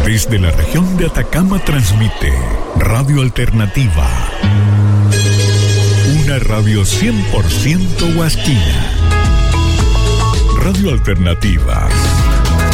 Desde la región de Atacama transmite Radio Alternativa, una radio 100% huasquina. Radio Alternativa